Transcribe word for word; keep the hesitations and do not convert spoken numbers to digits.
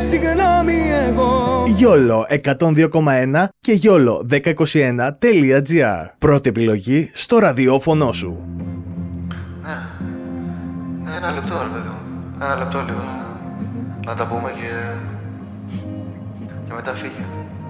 συγγνώμη εγώ. Γιόλο εκατόν δύο κόμμα ένα και γιόλο δέκα είκοσι ένα τελεία τζι άρ. Πρώτη επιλογή στο ραδιόφωνο σου. Ναι. Ένα λεπτό, ρε παιδί μου. Ένα λεπτό λίγο να, να τα πούμε και, και μετά φύγε.